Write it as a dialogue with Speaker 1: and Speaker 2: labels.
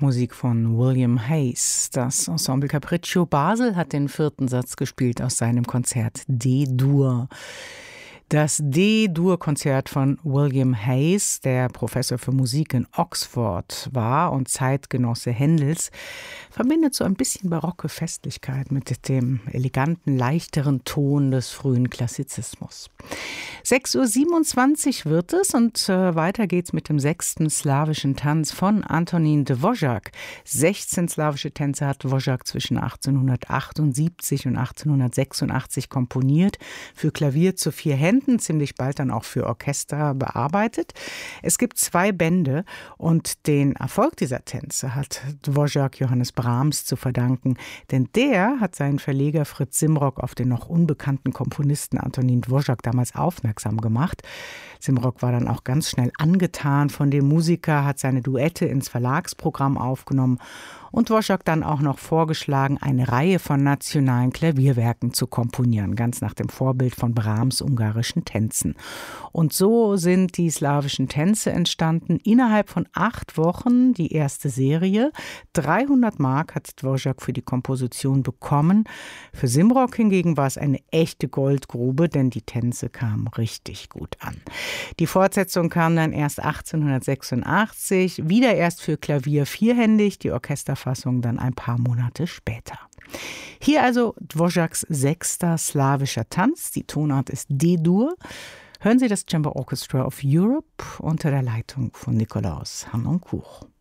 Speaker 1: Musik von William Hayes. Das Ensemble Capriccio Basel hat den 4. Satz gespielt aus seinem Konzert D-Dur. Das D-Dur-Konzert von William Hayes, der Professor für Musik in Oxford war und Zeitgenosse Händels, verbindet so ein bisschen barocke Festlichkeit mit dem eleganten, leichteren Ton des frühen Klassizismus. 6:27 Uhr wird es und weiter geht's mit dem 6. slawischen Tanz von Antonín Dvořák. 16 slawische Tänze hat Dvořák zwischen 1878 und 1886 komponiert, für Klavier zu 4 Händen, ziemlich bald dann auch für Orchester bearbeitet. Es gibt 2 Bände und den Erfolg dieser Tänze hat Dvořák Johannes Brahms zu verdanken, denn der hat seinen Verleger Fritz Simrock auf den noch unbekannten Komponisten Antonín Dvořák damals aufmerksam gemacht. Simrock war dann auch ganz schnell angetan von dem Musiker, hat seine Duette ins Verlagsprogramm aufgenommen und Dvořák dann auch noch vorgeschlagen, eine Reihe von nationalen Klavierwerken zu komponieren, ganz nach dem Vorbild von Brahms' ungarischen Tänzen. Und so sind die slawischen Tänze entstanden. Innerhalb von 8 Wochen die erste Serie. 300 Mark hat Dvořák für die Komposition bekommen. Für Simrock hingegen war es eine echte Goldgrube, denn die Tänze kamen richtig gut an. Die Fortsetzung kam dann erst 1886, wieder erst für Klavier vierhändig, die Orchesterfassung dann ein paar Monate später. Hier also Dvořáks 6. slawischer Tanz, die Tonart ist D-Dur. Hören Sie das Chamber Orchestra of Europe unter der Leitung von Nikolaus Harnoncourt.